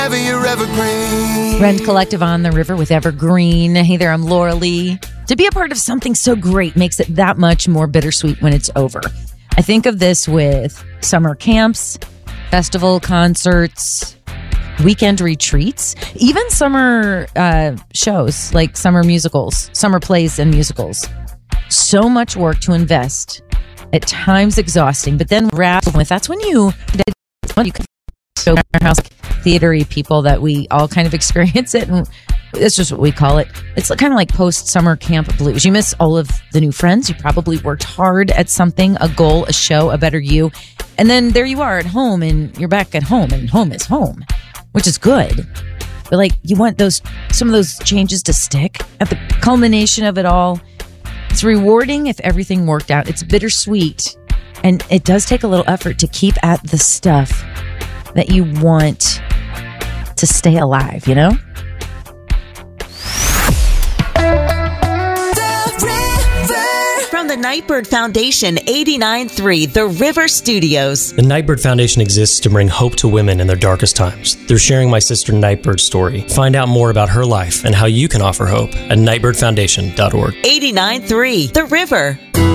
You're evergreen. Rend Collective on the River with Evergreen. Hey there, I'm Laura Lee. To be a part of something so great makes it that much more bittersweet when it's over. I think of this with summer camps, festival concerts, weekend retreats, even summer shows like summer musicals, summer plays and musicals. So much work to invest, at times exhausting, but then wrap with that's when you can show our house theater-y people that we all kind of experience it, and that's just what we call it. It's kind of like post-summer camp blues. You miss all of the new friends. You probably worked hard at something, a goal, a show, a better you, and then there you are at home, and you're back at home, and home is home, which is good. But like, you want some of those changes to stick at the culmination of it all. It's rewarding if everything worked out. It's bittersweet, and it does take a little effort to keep at the stuff that you want to stay alive, you know? From the Nightbird Foundation, 89.3 The River Studios. The Nightbird Foundation exists to bring hope to women in their darkest times. They're sharing my sister Nightbird's story. Find out more about her life and how you can offer hope at nightbirdfoundation.org. 89.3 The River.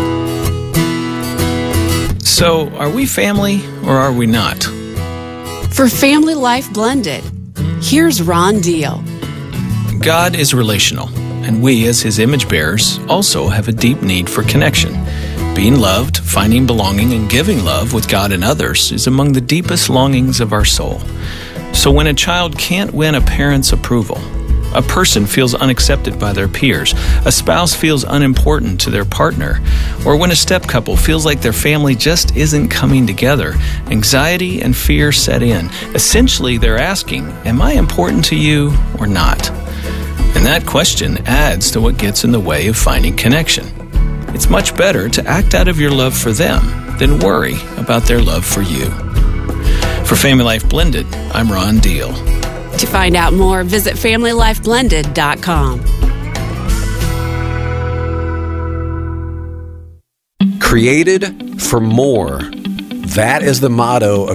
So, are we family or are we not? For Family Life Blended, here's Ron Deal. God is relational, and we, as His image bearers, also have a deep need for connection. Being loved, finding belonging, and giving love with God and others is among the deepest longings of our soul. So when a child can't win a parent's approval, a person feels unaccepted by their peers, a spouse feels unimportant to their partner, or when a step couple feels like their family just isn't coming together, anxiety and fear set in. Essentially, they're asking, am I important to you or not? And that question adds to what gets in the way of finding connection. It's much better to act out of your love for them than worry about their love for you. For Family Life Blended, I'm Ron Deal. To find out more, visit FamilyLifeBlended.com. Created for more. That is the motto of